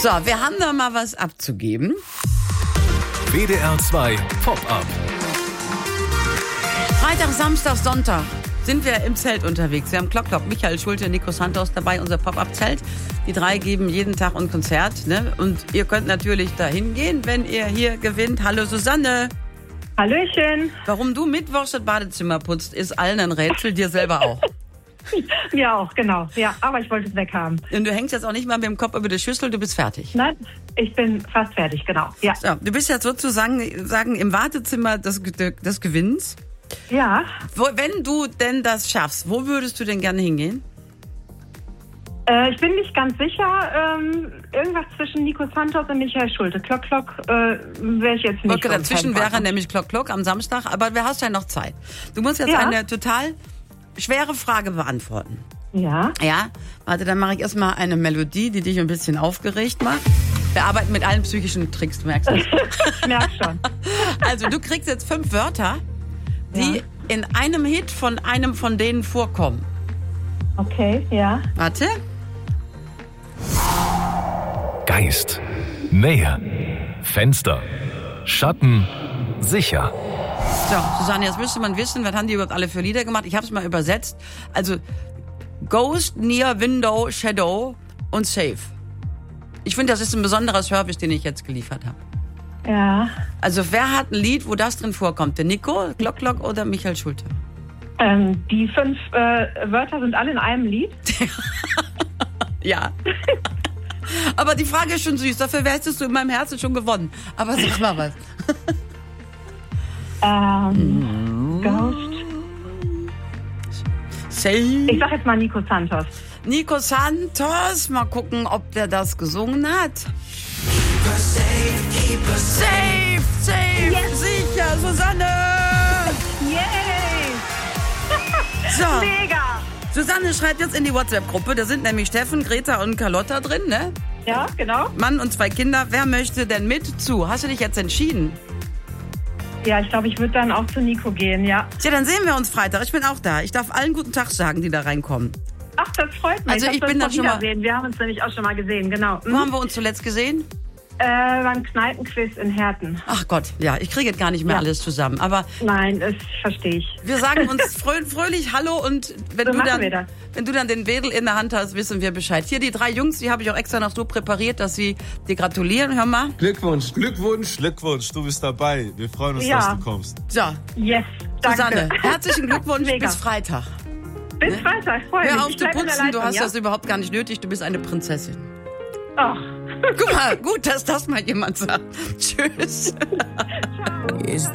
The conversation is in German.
So, wir haben da mal was abzugeben. WDR 2 Pop-Up. Freitag, Samstag, Sonntag sind wir im Zelt unterwegs. Wir haben Klock, Michael Schulte, Nico Santos dabei, unser Pop-Up-Zelt. Die drei geben jeden Tag ein Konzert, ne? Und ihr könnt natürlich dahin gehen, wenn ihr hier gewinnt. Hallo Susanne. Hallöchen. Warum du mittwochs das Badezimmer putzt, ist allen ein Rätsel, dir selber auch. Ja, auch, genau. Ja, aber ich wollte es weghaben. Und du hängst jetzt auch nicht mal mit dem Kopf über die Schüssel, du bist fertig. Nein, ich bin fast fertig, genau. Ja. So, du bist jetzt sozusagen im Wartezimmer des Gewinns. Ja. Wenn du denn das schaffst, wo würdest du denn gerne hingehen? Ich bin nicht ganz sicher. Irgendwas zwischen Nico Santos und Michael Schulte. Klock, wäre ich jetzt nicht. Okay, dazwischen wäre nämlich Klock am Samstag, aber du hast ja noch Zeit. Du musst jetzt eine total schwere Frage beantworten. Ja. Ja, warte, dann mache ich erstmal eine Melodie, die dich ein bisschen aufgeregt macht. Wir arbeiten mit allen psychischen Tricks, du merkst das. Ich merk schon. Also du kriegst jetzt 5 Wörter, die in einem Hit von einem von denen vorkommen. Okay, ja. Warte. Geist, Nähe, Fenster, Schatten, sicher. So, Susanne, jetzt müsste man wissen, was haben die überhaupt alle für Lieder gemacht? Ich habe es mal übersetzt. Also Ghost, Near, Window, Shadow und Safe. Ich finde, das ist ein besonderer Service, den ich jetzt geliefert habe. Ja. Also wer hat ein Lied, wo das drin vorkommt? Der Nico, Klock oder Michael Schulte? Die 5 Wörter sind alle in einem Lied? Ja. Aber die Frage ist schon süß, dafür hättest du in meinem Herzen schon gewonnen. Aber sag mal was. Ghost. Safe. Ich sag jetzt mal Nico Santos. Nico Santos, mal gucken, ob der das gesungen hat. Safe, yes. Sicher, Susanne! Yay! So, Mega! Susanne schreibt jetzt in die WhatsApp-Gruppe, da sind nämlich Steffen, Greta und Carlotta drin, ne? Ja, genau. Mann und 2 Kinder, wer möchte denn mit zu? Hast du dich jetzt entschieden? Ja, ich glaube, ich würde dann auch zu Nico gehen, ja. Tja, dann sehen wir uns Freitag, ich bin auch da. Ich darf allen guten Tag sagen, die da reinkommen. Ach, das freut mich. Also ich bin dann schon mal... Wir haben uns nämlich auch schon mal gesehen, genau. Wo haben wir uns zuletzt gesehen? Beim Kneipenquiz in Herten. Ach Gott, ja, ich kriege jetzt gar nicht mehr alles zusammen. Aber nein, das verstehe ich. wir sagen uns fröhlich Hallo und wenn, So du machen wir das. wenn du dann den Wedel in der Hand hast, wissen wir Bescheid. Hier die 3 Jungs, die habe ich auch extra noch so präpariert, dass sie dir gratulieren. Hör mal. Glückwunsch, du bist dabei. Wir freuen uns, dass du kommst. So, Yes, danke. Susanne, herzlichen Glückwunsch Mega. bis Freitag. Bis Freitag, freue mich. Hör auf Ich zu bleib in der putzen, du Leitung, hast das überhaupt gar nicht nötig, du bist eine Prinzessin. Ach. Guck mal, gut, dass das mal jemand sagt. Tschüss. Ciao.